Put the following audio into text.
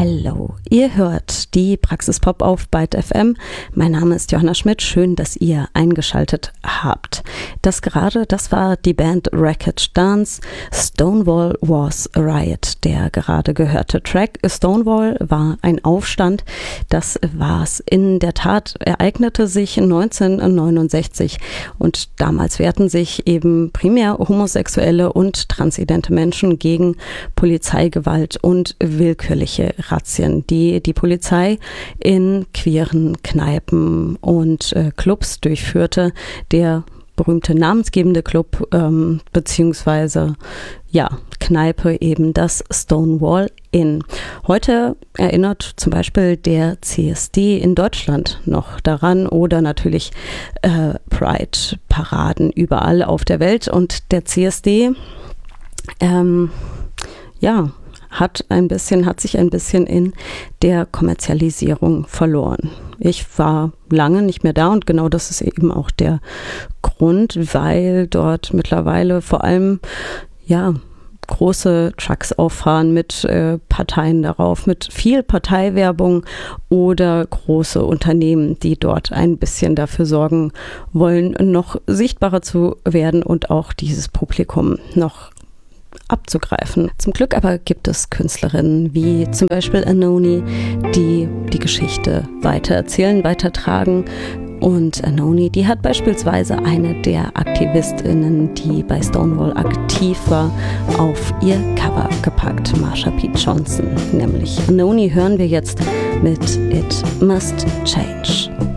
Hallo, ihr hört die Praxis Pop auf Byte FM. Mein Name ist Johanna Schmidt. Schön, dass ihr eingeschaltet habt. Das war die Band Wreckage Dance. Stonewall Was a Riot. Der gerade gehörte Track Stonewall war ein Aufstand. Das war's. In der Tat ereignete sich 1969 und damals wehrten sich eben primär homosexuelle und transidente Menschen gegen Polizeigewalt und willkürliche Razzien, die die Polizei in queeren Kneipen und Clubs durchführte. Der berühmte namensgebende Club beziehungsweise Kneipe eben das Stonewall Inn. Heute erinnert zum Beispiel der CSD in Deutschland noch daran oder natürlich Pride-Paraden überall auf der Welt, und der CSD hat sich ein bisschen in der Kommerzialisierung verloren. Ich war lange nicht mehr da und genau das ist eben auch der Grund, weil dort mittlerweile vor allem große Trucks auffahren mit Parteien darauf, mit viel Parteiwerbung oder große Unternehmen, die dort ein bisschen dafür sorgen wollen, noch sichtbarer zu werden und auch dieses Publikum noch abzugreifen. Zum Glück aber gibt es Künstlerinnen wie zum Beispiel Anoni, die die Geschichte weitererzählen, weitertragen. Und Anoni, die hat beispielsweise eine der AktivistInnen, die bei Stonewall aktiv war, auf ihr Cover gepackt, Marsha P. Johnson nämlich. Anoni hören wir jetzt mit It Must Change.